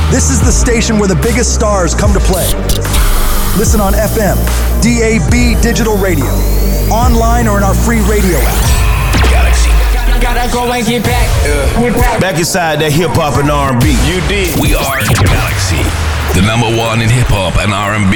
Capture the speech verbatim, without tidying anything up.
This is the station where the biggest stars come to play. Listen on F M, D A B digital radio, online or in our free radio app. Galaxy. Gotta go and get back. Uh, back inside that hip hop and R and B. You did. We are Galaxy, the number one in hip hop and R and B.